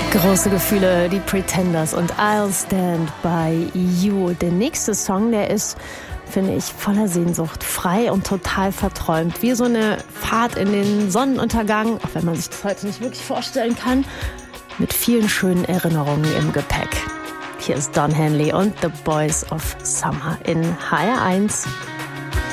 Große Gefühle, die Pretenders und I'll Stand By You. Der nächste Song, der ist, finde ich, voller Sehnsucht, frei und total verträumt. Wie so eine Fahrt in den Sonnenuntergang, auch wenn man sich das heute nicht wirklich vorstellen kann, mit vielen schönen Erinnerungen im Gepäck. Hier ist Don Henley und The Boys of Summer in HR1.